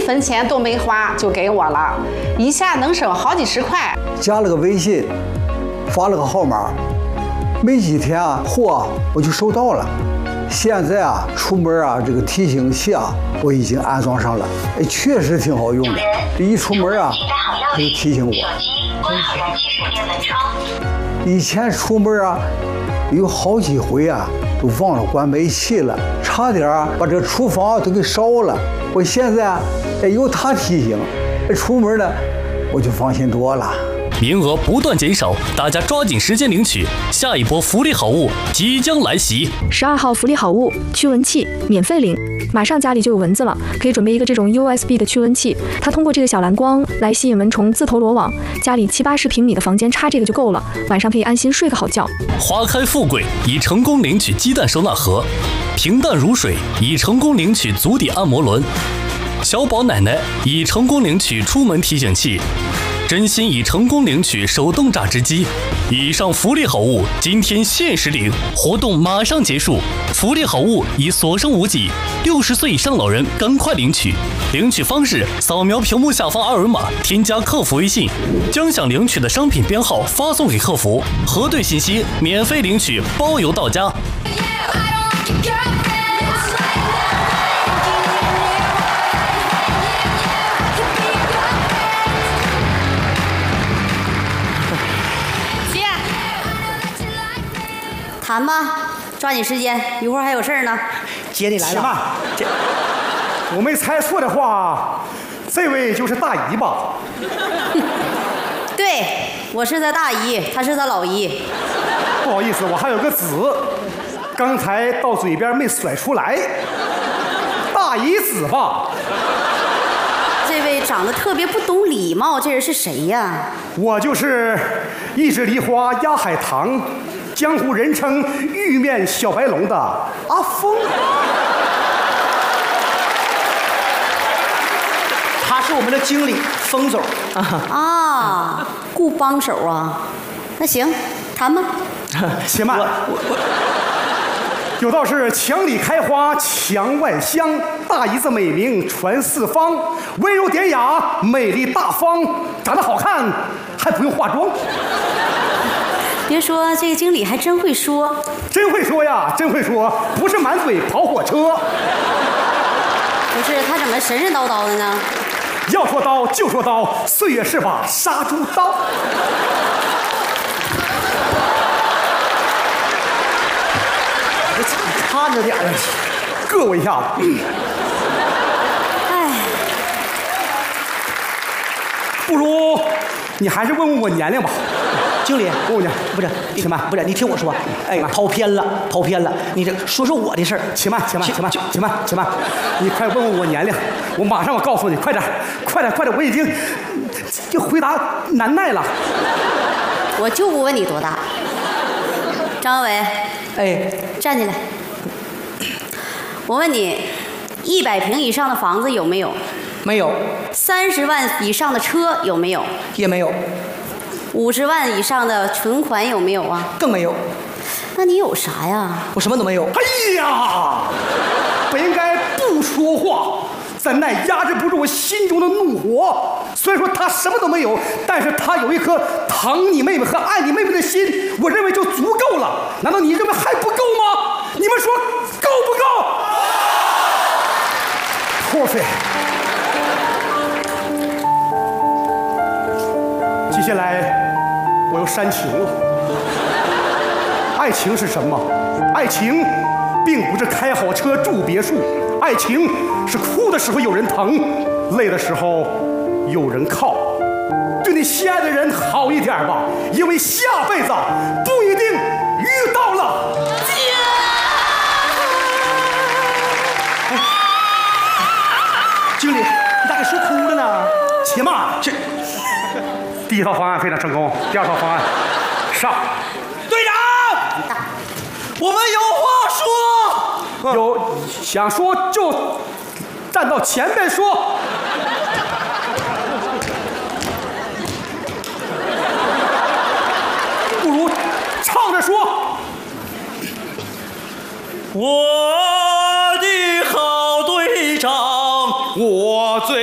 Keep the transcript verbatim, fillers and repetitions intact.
分钱都没花就给我了，一下能省好几十块。 加了个微信，发了个号码，没几天啊，货我就收到了。现在啊，出门啊，这个提醒器啊，我已经安装上了，哎，确实挺好用的。一出门啊，它就提醒我。以前出门啊，有好几回啊，都忘了关煤气了，差点啊把这厨房都给烧了。我现在啊，哎，有它提醒，出门呢，我就放心多了。 名额不断减少，大家抓紧时间领取，下一波福利好物即将来袭。 十二号福利好物驱蚊器免费领，马上家里就有蚊子了，可以准备一个这种 U S B 的驱蚊器，它通过这个小蓝光来吸引蚊虫自投罗网，家里七八十平米的房间插这个就够了，晚上可以安心睡个好觉。 花开富贵已成功领取鸡蛋收纳盒，平淡如水已成功领取足底按摩轮，小宝奶奶已成功领取出门提醒器，真心已成功领取手动榨汁机。以上福利好物今天限时领，活动马上结束，福利好物已所剩无几，六十岁以上老人赶快领取。领取方式：扫描屏幕下方二维码，添加客服微信，将想领取的商品编号发送给客服，核对信息，免费领取，包邮到家。 谈吧，抓紧时间，一会儿还有事儿呢。 姐，你来了。 妈，这我没猜错的话，这位就是大姨吧？ 对，我是他大姨，他是他老姨。 不好意思，我还有个子，刚才到嘴边没甩出来。大姨子吧？ 这位长得特别不懂礼貌，这人是谁呀？ 我就是一枝梨花压海棠，江湖人称玉面小白龙的阿峰。 他是我们的经理峰总啊，顾帮手啊。那行，谈吧。 且慢，有道是墙里开花墙外香，大姨子美名传四方，温柔典雅，美丽大方，长得好看还不用化妆。 别说这个经理还真会说， 真会说呀，真会说，不是满嘴跑火车。 不是他怎么神神叨叨的呢？ 要说刀就说刀，岁月是把杀猪刀。 看着点儿， 硌我一下子。 哎， 不如你还是问问我年龄吧。 经理， 问问你， 不是，且慢，不是，你听我说，哎，跑偏了，跑偏了，你这说说我的事儿。 且慢，且慢，且慢，且慢，且慢，你快问问我年龄，我马上我告诉你，快点，快点，快点，我已经这回答难耐了。 我就不问你多大。张伟， 哎， 站起来。我问你，一百平以上的房子有没有？ 没有。 三十万以上的车有没有？ 也没有。 五十万以上的存款有没有啊？ 更没有。 那你有啥呀？ 我什么都没有。 哎呀，本应该不说话，怎奈压制不住我心中的怒火。虽然说他什么都没有，但是他有一颗疼你妹妹和爱你妹妹的心，我认为就足够了。难道你认为还不够吗？你们说够不够？破费。接下来我又煽情了。爱情是什么？爱情并不是开好车住别墅，爱情是哭的时候有人疼，累的时候有人靠。对你心爱的人好一点吧，因为下辈子不一定遇到了。 哎，经理，你咋给说哭了呢？ 且慢， 这第一套方案非常成功，第二套方案上。 队长，我们有话说。 有想说就站到前面说。不如唱着说。 我